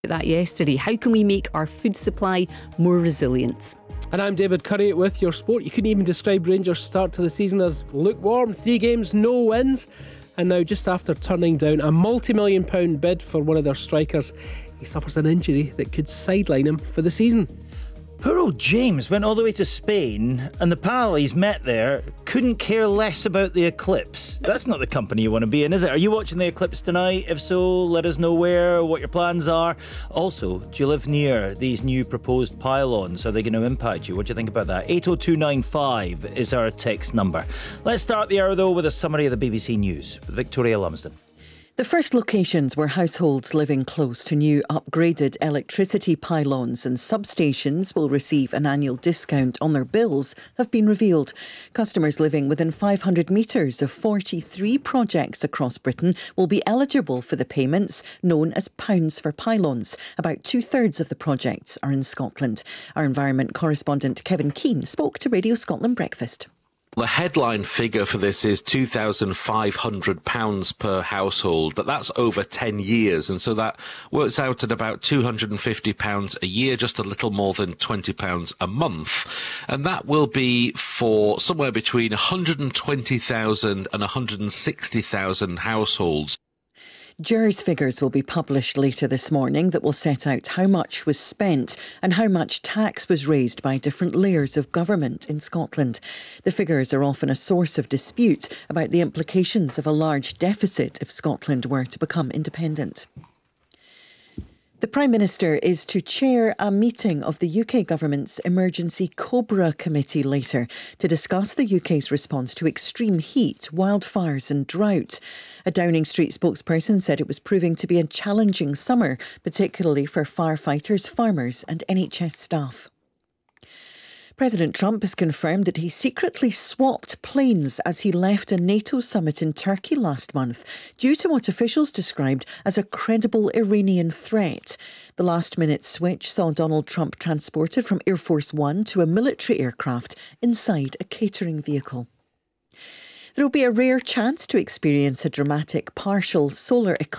that yesterday. How can we make our food supply more resilient? And I'm David Curry with your sport. You couldn't even describe Rangers' start to the season as lukewarm. 3 games, no wins. And now, just after turning down a multi-million-pound bid for one of their strikers, he suffers an injury that could sideline him for the season. Poor old James went all the way to Spain, and the pal he's met there couldn't care less about the eclipse. That's not the company you want to be in, is it? Are you watching the eclipse tonight? If so, let us know where, what your plans are. Also, do you live near these new proposed pylons? Are they going to impact you? What do you think about that? 80295 is our text number. Let's start the hour, though, with a summary of the BBC News with Victoria Lumsden. The first locations where households living close to new upgraded electricity pylons and substations will receive an annual discount on their bills have been revealed. Customers living within 500 metres of 43 projects across Britain will be eligible for the payments known as pounds for pylons. About 2/3 of the projects are in Scotland. Our environment correspondent Kevin Keane spoke to Radio Scotland Breakfast. The headline figure for this is £2,500 per household, but that's over 10 years. And so that works out at about £250 a year, just a little more than £20 a month. And that will be for somewhere between 120,000 and 160,000 households. GERS figures will be published later this morning that will set out how much was spent and how much tax was raised by different layers of government in Scotland. The figures are often a source of dispute about the implications of a large deficit if Scotland were to become independent. The Prime Minister is to chair a meeting of the UK Government's Emergency Cobra Committee later to discuss the UK's response to extreme heat, wildfires and drought. A Downing Street spokesperson said it was proving to be a challenging summer, particularly for firefighters, farmers and NHS staff. President Trump has confirmed that he secretly swapped planes as he left a NATO summit in Turkey last month due to what officials described as a credible Iranian threat. The last-minute switch saw Donald Trump transported from Air Force One to a military aircraft inside a catering vehicle. There will be a rare chance to experience a dramatic partial solar eclipse